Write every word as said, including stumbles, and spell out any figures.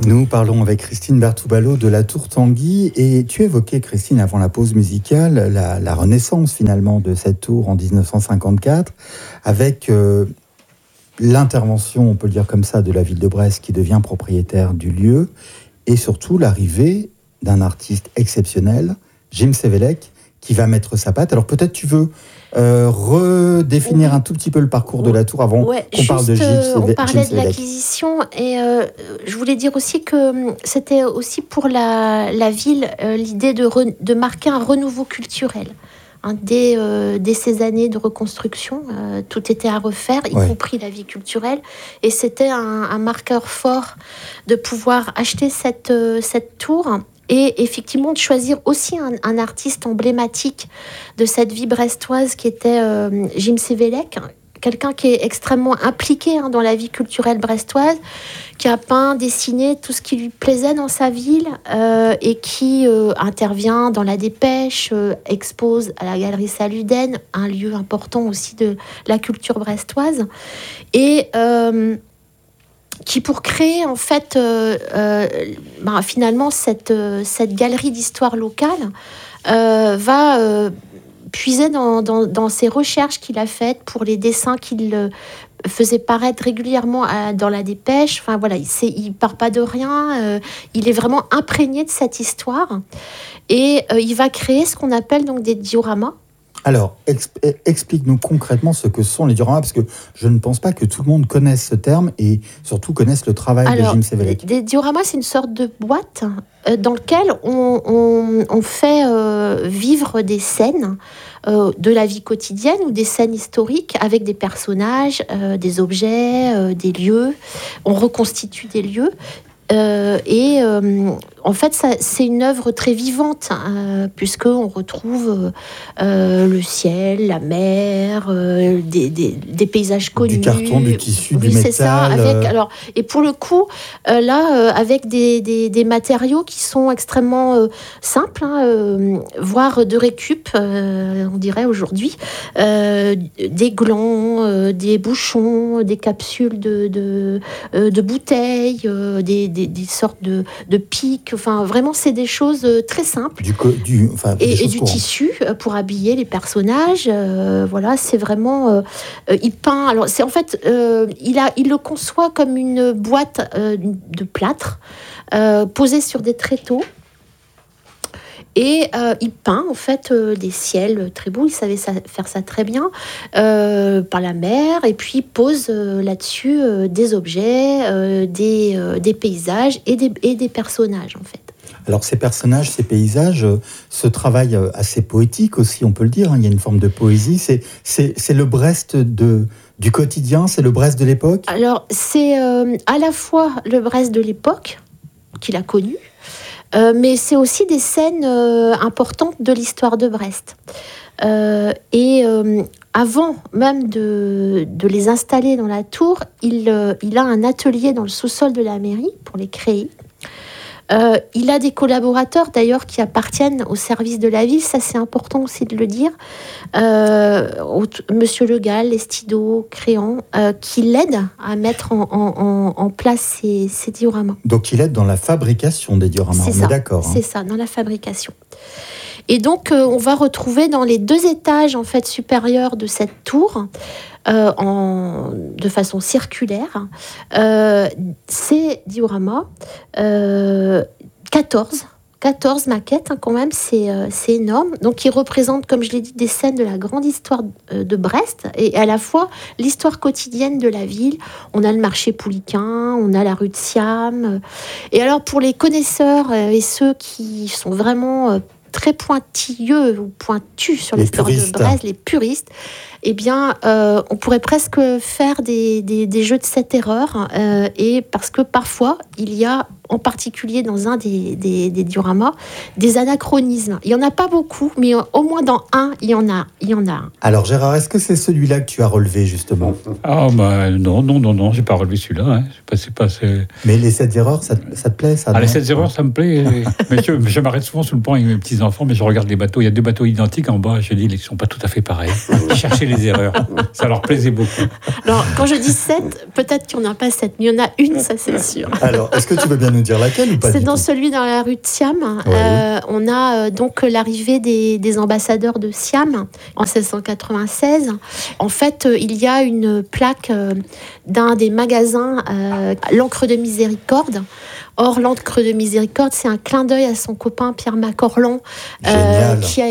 Nous parlons avec Christine Berthoud-Ballot de la Tour Tanguy et tu évoquais, Christine, avant la pause musicale, la, la renaissance finalement de cette tour en dix-neuf cent cinquante-quatre avec euh, l'intervention, on peut le dire comme ça, de la ville de Brest qui devient propriétaire du lieu et surtout l'arrivée d'un artiste exceptionnel, Jim Sévélec, qui va mettre sa patte. Alors peut-être tu veux euh, redéfinir oui. un tout petit peu le parcours de la tour avant ouais, qu'on parle de Jim Sévélec. On parlait de l'acquisition et euh, je voulais dire aussi que c'était aussi pour la, la ville euh, l'idée de, re, de marquer un renouveau culturel. Hein, dès, euh, dès ces années de reconstruction, euh, tout était à refaire, y ouais. compris la vie culturelle. Et c'était un, un marqueur fort de pouvoir acheter cette, euh, cette tour. Et effectivement, de choisir aussi un, un artiste emblématique de cette vie brestoise qui était euh, Jim Sévélec, quelqu'un qui est extrêmement impliqué hein, dans la vie culturelle brestoise, qui a peint, dessiné tout ce qui lui plaisait dans sa ville euh, et qui euh, intervient dans la dépêche, euh, expose à la Galerie Saluden, un lieu important aussi de la culture brestoise. Et... Euh, qui pour créer en fait euh, euh, ben, finalement cette, euh, cette galerie d'histoire locale euh, va euh, puiser dans, dans, dans ses recherches qu'il a faites pour les dessins qu'il euh, faisait paraître régulièrement à, dans la dépêche. Enfin voilà, il ne part pas de rien, euh, il est vraiment imprégné de cette histoire et euh, il va créer ce qu'on appelle donc des dioramas. Alors, exp- explique-nous concrètement ce que sont les dioramas, parce que je ne pense pas que tout le monde connaisse ce terme et surtout connaisse le travail Alors, de Jim Sévélec. Des dioramas, c'est une sorte de boîte euh, dans laquelle on, on, on fait euh, vivre des scènes euh, de la vie quotidienne ou des scènes historiques avec des personnages, euh, des objets, euh, des lieux. On reconstitue des lieux. Euh, et euh, en fait, ça, c'est une œuvre très vivante, hein, puisqu'on retrouve euh, le ciel, la mer, euh, des, des, des paysages connus. Du carton, du tissu, oui, du métal. C'est ça. Avec, alors, et pour le coup, euh, là, euh, avec des, des, des matériaux qui sont extrêmement euh, simples, hein, euh, voire de récup, euh, on dirait aujourd'hui, euh, des glands, euh, des bouchons, des capsules de, de, euh, de bouteilles, euh, des Des, des sortes de, de pics, enfin vraiment c'est des choses très simples du, co- du, enfin, et, et du courantes. tissu pour habiller les personnages. Euh, voilà, c'est vraiment euh, il peint. Alors c'est en fait euh, il a il le conçoit comme une boîte euh, de plâtre euh, posée sur des tréteaux. Et euh, il peint en fait euh, des ciels très beaux, il savait ça, faire ça très bien, euh, par la mer, et puis il pose euh, là-dessus euh, des objets, euh, des, euh, des paysages et des, et des personnages en fait. Alors ces personnages, ces paysages, euh, ce travail euh, assez poétique aussi, on peut le dire, hein, il y a une forme de poésie, c'est, c'est, c'est le Brest de, du quotidien, c'est le Brest de l'époque ? Alors c'est euh, à la fois le Brest de l'époque qu'il a connu, Euh, mais c'est aussi des scènes euh, importantes de l'histoire de Brest. Euh, et euh, avant même de, de les installer dans la tour, il, euh, il a un atelier dans le sous-sol de la mairie pour les créer. Euh, il a des collaborateurs d'ailleurs qui appartiennent au service de la ville, ça c'est important aussi de le dire. Euh, Monsieur Le Gall, Estido, Créan, euh, qui l'aident à mettre en, en, en place ces, ces dioramas. Donc il aide dans la fabrication des dioramas, c'est on ça, est d'accord. Hein. C'est ça, dans la fabrication. Et donc euh, on va retrouver dans les deux étages en fait supérieurs de cette tour, euh, en, de façon circulaire, euh, ces dioramas, euh, quatorze, quatorze maquettes hein, quand même, c'est, euh, c'est énorme. Donc ils représentent, comme je l'ai dit, des scènes de la grande histoire de Brest et à la fois l'histoire quotidienne de la ville. On a le marché Pouliquin, on a la rue de Siam. Et alors pour les connaisseurs et ceux qui sont vraiment euh, très pointilleux ou pointus sur les l'histoire puristes. de Brest, les puristes, eh bien, euh, on pourrait presque faire des, des, des jeux de cette erreur, euh, et parce que parfois, il y a, en particulier dans un des, des, des dioramas, des anachronismes. Il n'y en a pas beaucoup, mais au moins dans un, il y en a, il y en a un. Alors Gérard, est-ce que c'est celui-là que tu as relevé justement ? Ah bah non, non, non, non, j'ai pas relevé celui-là. Hein. C'est pas, c'est pas, c'est... Mais les sept erreurs, ça, ça te plaît ça, Ah, les sept erreurs, ça me plaît. mais je, je m'arrête souvent sous le pont avec mes petits-enfants, mais je regarde les bateaux. Il y a deux bateaux identiques en bas, je dis, ils ne sont pas tout à fait pareils. Cherchez les des erreurs. Ça leur plaisait beaucoup. Alors, quand je dis sept, peut-être qu'il n'y en a pas sept, mais il y en a une, ça c'est sûr. Alors, est-ce que tu veux bien nous dire laquelle ou pas? C'est du dans tout celui dans la rue de Siam. Ouais. Euh, on a euh, donc l'arrivée des, des ambassadeurs de Siam en seize cent quatre-vingt-seize. En fait, euh, il y a une plaque euh, d'un des magasins, euh, l'Ancre de Miséricorde. Or, l'Ancre de Miséricorde, c'est un clin d'œil à son copain Pierre Macorlan, euh, qui a